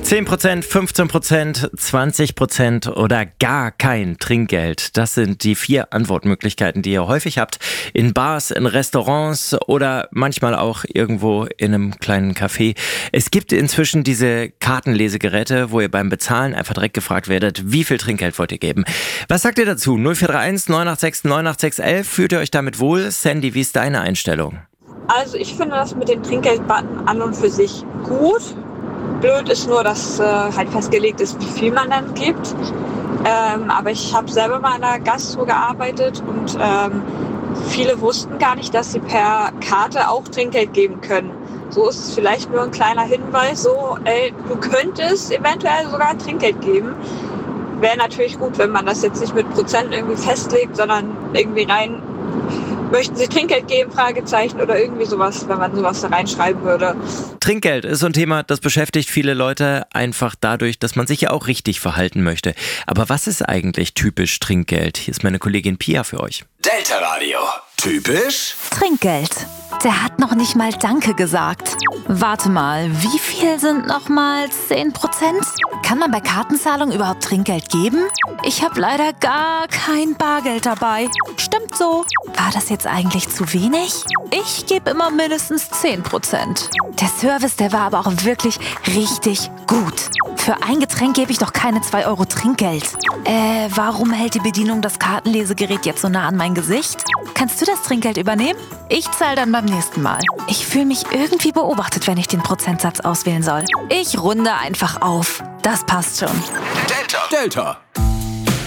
10%, 15%, 20% oder gar kein Trinkgeld. Das sind die 4 Antwortmöglichkeiten, die ihr häufig habt. In Bars, in Restaurants oder manchmal auch irgendwo in einem kleinen Café. Es gibt inzwischen diese Kartenlesegeräte, wo ihr beim Bezahlen einfach direkt gefragt werdet, wie viel Trinkgeld wollt ihr geben? Was sagt ihr dazu? 0431 986 98611. Fühlt ihr euch damit wohl? Sandy, wie ist deine Einstellung? Also ich finde das mit dem Trinkgeldbutton an und für sich gut. Blöd ist nur, dass halt festgelegt ist, wie viel man dann gibt. Aber ich habe selber mal in der Gastro gearbeitet und viele wussten gar nicht, dass sie per Karte auch Trinkgeld geben können. So ist es vielleicht nur ein kleiner Hinweis, so, du könntest eventuell sogar Trinkgeld geben. Wäre natürlich gut, wenn man das jetzt nicht mit Prozent irgendwie festlegt, sondern irgendwie rein, möchten Sie Trinkgeld geben, Fragezeichen oder irgendwie sowas, wenn man sowas da reinschreiben würde. Trinkgeld ist so ein Thema, das beschäftigt viele Leute einfach dadurch, dass man sich ja auch richtig verhalten möchte. Aber was ist eigentlich typisch Trinkgeld? Hier ist meine Kollegin Pia für euch. Delta Radio. Typisch Trinkgeld. Der hat noch nicht mal Danke gesagt. Warte mal, wie viel sind nochmal 10%? Kann man bei Kartenzahlung überhaupt Trinkgeld geben? Ich habe leider gar kein Bargeld dabei. Stimmt so. War das jetzt eigentlich zu wenig? Ich gebe immer mindestens 10%. Der Service, der war aber auch wirklich richtig gut. Für ein Getränk gebe ich doch keine 2 Euro Trinkgeld. Warum hält die Bedienung das Kartenlesegerät jetzt so nah an mein Gesicht? Kannst du das Trinkgeld übernehmen? Ich zahle dann beim nächsten Mal. Ich fühle mich irgendwie beobachtet, wenn ich den Prozentsatz auswählen soll. Ich runde einfach auf. Das passt schon. Delta.